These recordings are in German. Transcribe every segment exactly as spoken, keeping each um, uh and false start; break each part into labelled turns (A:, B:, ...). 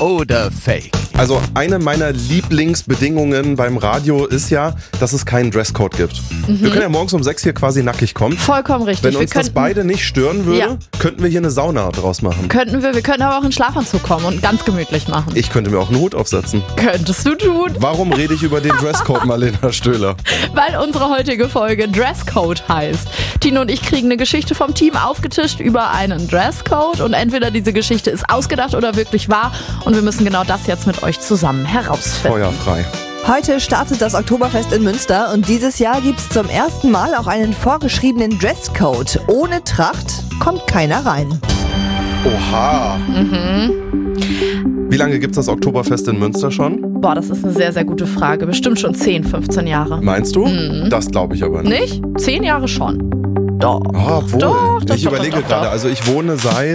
A: oder Fake?
B: Also eine meiner Lieblingsbedingungen beim Radio ist ja, dass es keinen Dresscode gibt. Mhm. Wir können ja morgens um sechs hier quasi nackig kommen.
C: Vollkommen richtig.
B: Wenn uns
C: wir
B: das
C: könnten,
B: beide nicht stören würde,
C: ja.
B: könnten wir hier eine Sauna draus machen.
C: Könnten wir, wir könnten aber auch in Schlafanzug kommen und ganz gemütlich machen.
B: Ich könnte mir auch einen Hut aufsetzen.
C: Könntest du tun.
B: Warum rede ich über den Dresscode, Marlena Stöhler?
C: Weil unsere heutige Folge Dresscode heißt. Tino und ich kriegen eine Geschichte vom Team aufgetischt über einen Dresscode und entweder diese Geschichte ist ausgedacht oder wirklich wahr und wir müssen genau das jetzt mit euch zusammen herausfinden.
B: Feuerfrei.
D: Heute startet das Oktoberfest in Münster und dieses Jahr gibt es zum ersten Mal auch einen vorgeschriebenen Dresscode. Ohne Tracht kommt keiner rein.
B: Oha.
C: Mhm.
B: Wie lange gibt es das Oktoberfest in Münster schon?
C: Boah, das ist eine sehr, sehr gute Frage. Bestimmt schon zehn, fünfzehn Jahre.
B: Meinst du?
C: Mhm.
B: Das glaube ich aber nicht.
C: Nicht? Zehn Jahre schon. Doch.
B: Ah, wohl.
C: Doch, doch,
B: ich
C: doch,
B: überlege
C: doch, doch,
B: gerade,
C: doch.
B: also ich wohne seit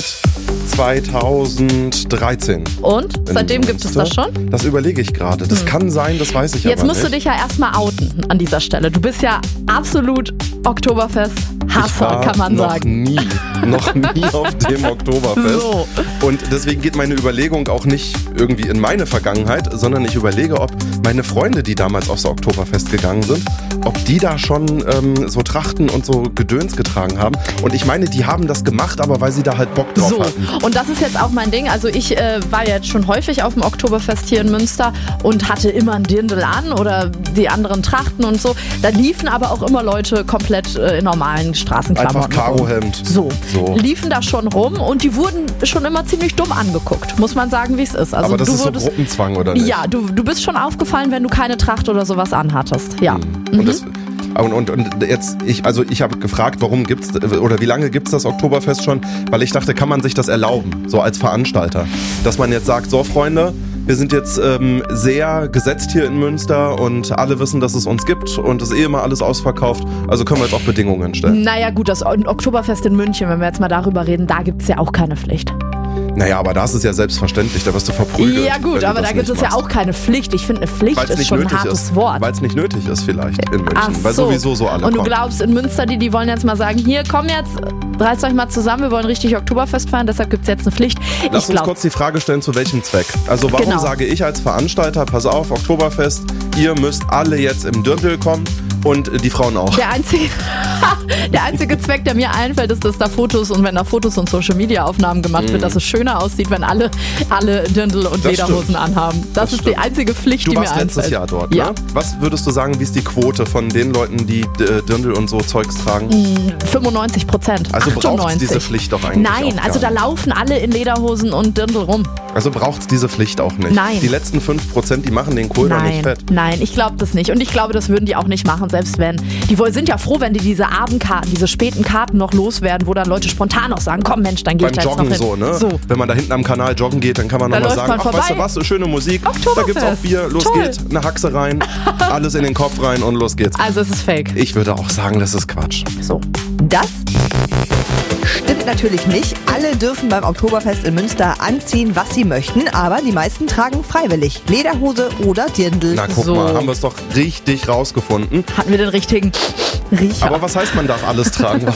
B: zweitausenddreizehn.
C: Und? Seitdem gibt es das schon?
B: Das überlege ich gerade. Das
C: Hm.
B: kann sein, das weiß ich
C: Jetzt
B: aber
C: musst
B: nicht.
C: du dich ja erstmal outen an dieser Stelle. Du bist ja absolut Oktoberfest-Hasser,
B: ich war
C: kann man
B: noch
C: sagen.
B: nie, noch nie auf dem Oktoberfest.
C: So.
B: Und deswegen geht meine Überlegung auch nicht irgendwie in meine Vergangenheit, sondern ich überlege, ob meine Freunde, die damals aufs Oktoberfest gegangen sind, ob die da schon ähm, so Trachten und so Gedöns getragen haben. Und ich meine, die haben das gemacht, aber weil sie da halt Bock drauf
C: So,
B: hatten.
C: und das ist jetzt auch mein Ding. Also ich äh, war jetzt schon häufig auf dem Oktoberfest hier in Münster und hatte immer ein Dirndl an oder die anderen Trachten und so. Da liefen aber auch immer Leute komplett äh, in normalen Straßenklamotten
B: Einfach Karohemd.
C: So.
B: So.
C: Liefen da schon rum und die wurden schon immer ziemlich dumm angeguckt, muss man sagen, wie es ist. Also
B: aber das
C: du
B: ist so
C: wurdest,
B: Gruppenzwang, oder nicht?
C: ja, du, du bist schon aufgefallen, wenn du keine Tracht oder sowas anhattest. Ja.
B: Und, das, und, und, und jetzt, ich, also ich habe gefragt, warum gibt's oder wie lange gibt es das Oktoberfest schon? Weil ich dachte, kann man sich das erlauben, so als Veranstalter? Dass man jetzt sagt, so Freunde, wir sind jetzt ähm, sehr gesetzt hier in Münster und alle wissen, dass es uns gibt und es ist eh immer alles ausverkauft, also können wir jetzt auch Bedingungen stellen.
C: Naja gut, das Oktoberfest in München, wenn wir jetzt mal darüber reden, da gibt es ja auch keine Pflicht.
B: Naja, aber das ist ja selbstverständlich, da wirst du verprügelt.
C: Ja gut, aber da gibt es ja auch keine Pflicht. Ich finde, eine Pflicht
B: Weil's
C: ist
B: nicht
C: schon ein
B: nötig
C: hartes
B: ist.
C: Wort.
B: Weil es nicht nötig ist vielleicht in München,
C: Ach
B: weil
C: so.
B: sowieso so alle
C: Und du
B: kommen.
C: glaubst, in Münster, die, die wollen jetzt mal sagen, hier, komm jetzt, reißt euch mal zusammen, wir wollen richtig Oktoberfest feiern, deshalb gibt es jetzt eine Pflicht.
B: Lass
C: ich
B: uns
C: glaub,
B: kurz die Frage stellen, zu welchem Zweck. Also warum
C: Genau.
B: sage ich als Veranstalter, pass auf, Oktoberfest, ihr müsst alle jetzt im Dirndl kommen und die Frauen auch.
C: der einzige, der einzige Zweck, der mir einfällt, ist, dass da Fotos und wenn da Fotos und Social-Media-Aufnahmen gemacht wird, dass es schöner aussieht, wenn alle, alle Dirndl und
B: Das
C: Lederhosen
B: stimmt.
C: anhaben. Das,
B: Das
C: ist
B: stimmt.
C: die einzige Pflicht,
B: Du
C: die mir
B: warst
C: einfällt.
B: letztes Jahr dort,
C: Ja.
B: ne? Was würdest du sagen, wie ist die Quote von den Leuten, die äh, Dirndl und so Zeugs tragen?
C: fünfundneunzig Prozent.
B: Also braucht es
C: achtundneunzig.
B: diese Pflicht doch eigentlich
C: Nein,
B: auch
C: also da
B: gar nicht.
C: laufen alle in Lederhosen und Dirndl rum.
B: Also braucht es diese Pflicht auch nicht.
C: Nein.
B: Die letzten fünf Prozent, die machen den Kohl doch nicht
C: Nein,
B: fett.
C: nein, ich glaube das nicht. Und ich glaube, das würden die auch nicht machen, selbst wenn. Die wohl- sind ja froh, wenn die diese Abendkarten, diese späten Karten noch loswerden, wo dann Leute spontan auch sagen, komm Mensch, dann geh
B: Beim
C: ich da jetzt noch
B: Joggen
C: hin.
B: so, ne?
C: So.
B: Wenn man da hinten am Kanal joggen geht, dann kann man
C: Da
B: nochmal
C: läuft
B: sagen,
C: man
B: ach, weißt du
C: vorbei.
B: was, schöne Musik, da
C: Oktoberfest.
B: gibt's auch Bier, los
C: Toll.
B: geht's, eine Haxe rein, alles in den Kopf rein und los geht's.
C: Also es ist fake.
B: Ich würde auch sagen, das ist Quatsch.
C: So.
D: Das stimmt natürlich nicht. Alle dürfen beim Oktoberfest in Münster anziehen, was sie möchten, aber die meisten tragen freiwillig Lederhose oder Dirndl.
B: Na guck
C: So.
B: mal, haben wir es doch richtig rausgefunden.
C: Hatten wir den richtigen Riecher.
B: Aber was heißt, man darf alles tragen, was